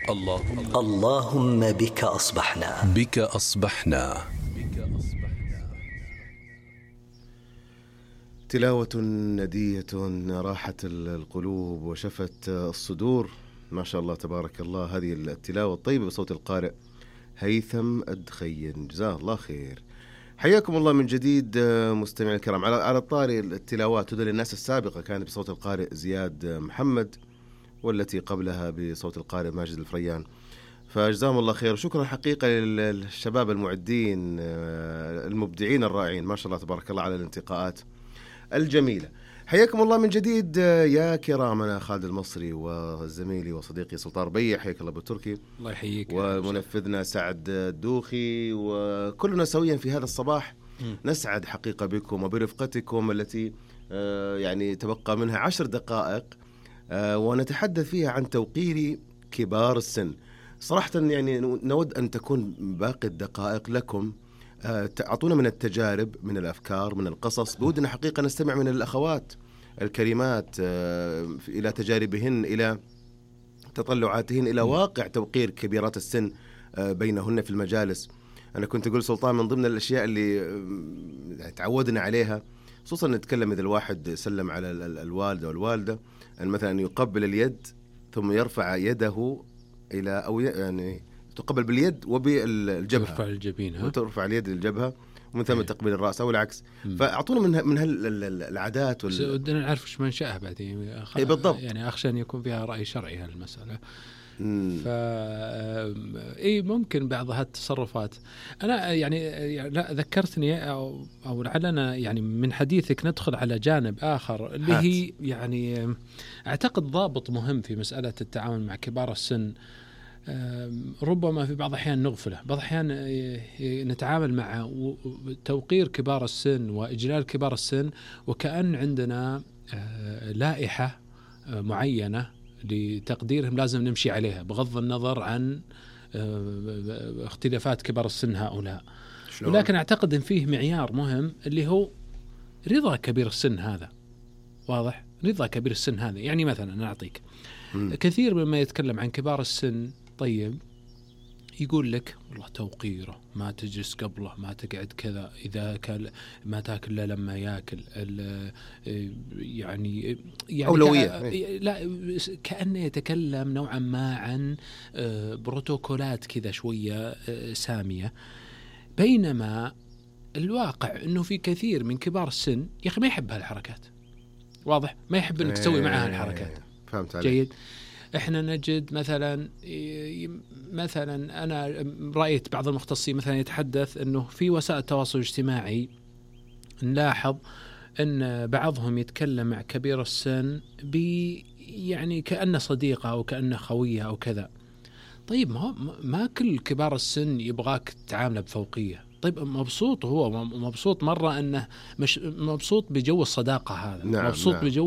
اللهم بك أصبحنا. تلاوة ندية راحت القلوب وشفت الصدور، ما شاء الله تبارك الله. هذه التلاوة الطيبة بصوت القارئ هيثم الدخين، جزاه الله خير. حياكم الله من جديد مستمعينا الكرام. على الطاري التلاوات، هذول الناس السابقة كانت بصوت القارئ زياد محمد، والتي قبلها بصوت القارئ ماجد الفريان، فجزاهم الله خير. شكرا حقيقة للشباب المعدين المبدعين الرائعين، ما شاء الله تبارك الله على الانتقاءات الجميلة. حياكم الله من جديد يا كرامنا. خالد المصري وزميلي وصديقي سلطان ربيع، حياك الله بالتركي. الله يحييك. ومنفذنا سعد الدوخي، وكلنا سويا في هذا الصباح نسعد حقيقة بكم وبرفقتكم التي يعني تبقى منها 10 دقائق ونتحدث فيها عن توقير كبار السن. صراحة يعني نود أن تكون باقي الدقائق لكم، أعطونا من التجارب، من الأفكار، من القصص. بودنا حقيقة نستمع من الأخوات الكريمات إلى تجاربهن، إلى تطلعاتهن، إلى واقع توقير كبيرات السن بينهن في المجالس. أنا كنت أقول سلطان، من ضمن الأشياء اللي تعودنا عليها، خصوصا نتكلم إذا الواحد سلم على الوالدة والوالدة، أن مثلا يقبل اليد ثم يرفع يده إلى، أو يعني تقبل باليد وبالجبهة، ترفع الجبين، وترفع اليد للجبهة، ومن ثم تقبيل الرأس أو العكس. فأعطونا من هالعادات ودنا نعرف إيش منشأها بعدين. بالضبط، يعني أخشى أن يكون فيها رأي شرعي هالمسألة. ممكن بعض هالتصرفات. أنا يعني لا ذكرتني أو لعلنا يعني من حديثك ندخل على جانب آخر اللي هي يعني أعتقد ضابط مهم في مسألة التعامل مع كبار السن. ربما في بعض الأحيان نغفله، بعض الأحيان نتعامل مع توقير كبار السن وإجلال كبار السن وكأن عندنا لائحة معينة لتقديرهم لازم نمشي عليها بغض النظر عن اختلافات كبار السن هؤلاء. ولكن أعتقد أن فيه معيار مهم اللي هو رضا كبير السن هذا. واضح؟ رضا كبير السن هذا يعني مثلا نعطيك كثير مما يتكلم عن كبار السن، طيب يقول لك والله توقيره، ما تجلس قبله، ما تقعد كذا، إذا كان ما تاكل لا لما ياكل، يعني أولوية. لا كأنه يتكلم نوعا ما عن بروتوكولات كذا شوية سامية، بينما الواقع أنه في كثير من كبار السن يا أخي ما يحب هالحركات. واضح؟ ما يحب أنك تسوي معها الحركات. فهمت عليك. جيد. احنا نجد مثلا انا رايت بعض المختصين مثلا يتحدث انه في وسائل التواصل الاجتماعي نلاحظ ان بعضهم يتكلم مع كبير السن يعني كأنه صديقه او كأنه خويه او كذا. طيب ما كل كبار السن يبغاك تعامله بفوقيه. طيب مبسوط، هو مبسوط مره انه مش مبسوط بجو الصداقه هذا. نعم، مبسوط نعم. بجو